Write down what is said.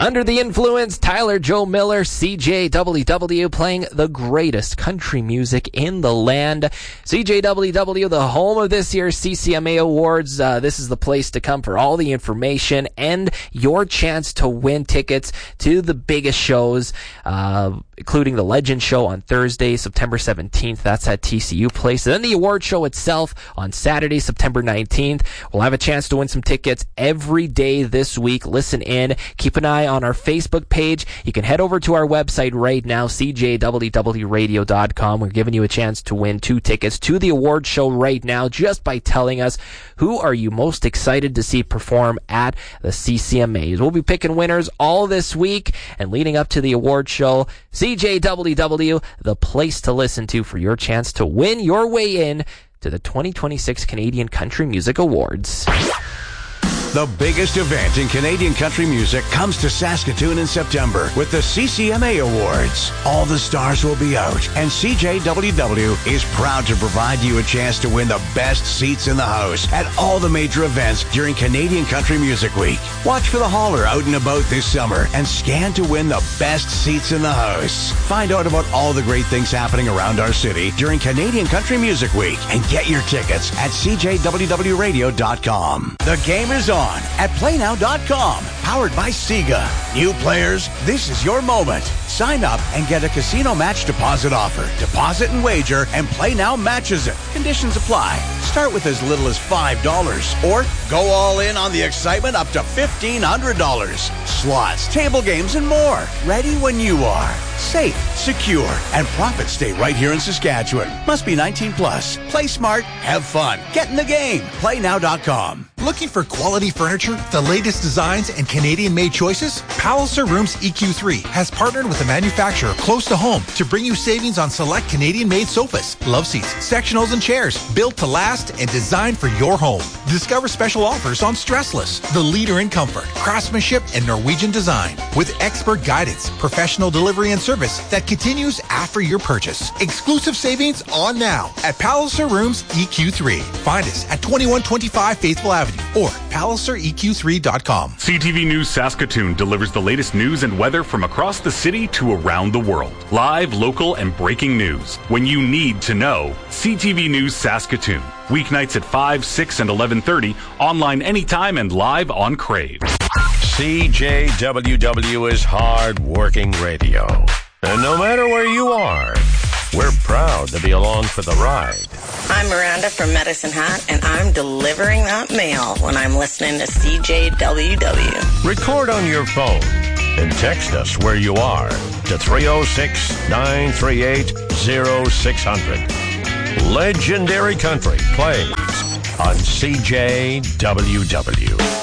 Under the Influence, Tyler Joe Miller, CJWW playing the greatest country music in the land. CJWW, the home of this year's CCMA Awards. This is the place to come for all the information and your chance to win tickets to the biggest shows, including the Legend Show on Thursday, September 17th. That's at TCU Place. And then the award show itself on Saturday, September 19th. We'll have a chance to win some tickets every day this week. Listen in. Keep an eye on our Facebook page. You can head over to our website right now, cjwwradio.com. We're giving you a chance to win 2 tickets to the award show right now just by telling us who are you most excited to see perform at the CCMAs. We'll be picking winners all this week and leading up to the award show. CJWW, the place to listen to for your chance to win your way in to the 2026 Canadian Country Music Awards. The biggest event in Canadian country music comes to Saskatoon in September with the CCMA Awards. All the stars will be out, and CJWW is proud to provide you a chance to win the best seats in the house at all the major events during Canadian Country Music Week. Watch for the holler out and about this summer and scan to win the best seats in the house. Find out about all the great things happening around our city during Canadian Country Music Week and get your tickets at cjwwradio.com. The game is on at playnow.com, powered by Sega. New players, this is your moment. Sign up and get a casino match deposit offer. Deposit and wager, and Play Now matches it. Conditions apply. Start with as little as $5 or go all in on the excitement up to $1,500. Slots, table games, and more. Ready when you are. Safe, secure, and profits stay right here in Saskatchewan. Must be 18 plus. Play smart, have fun. Get in the game. Playnow.com. Looking for quality furniture, the latest designs, and Canadian-made choices? Palliser Rooms EQ3 has partnered with a manufacturer close to home to bring you savings on select Canadian-made sofas, love seats, sectionals, and chairs built to last and designed for your home. Discover special offers on Stressless, the leader in comfort, craftsmanship, and Norwegian design, with expert guidance, professional delivery, and service that continues after your purchase. Exclusive savings on now at Palliser Rooms EQ3. Find us at 2125 Faithful Avenue or PalliserEQ3.com. CTV News Saskatoon delivers the latest news and weather from across the city to around the world. Live, local, and breaking news. When you need to know, CTV News Saskatoon. Weeknights at 5, 6, and 11:30. Online anytime and live on Crave. CJWW is hard-working radio. And no matter where you are, we're proud to be along for the ride. I'm Miranda from Medicine Hat, and I'm delivering that mail when I'm listening to CJWW. Record on your phone and text us where you are to 306-938-0600. Legendary Country plays on CJWW.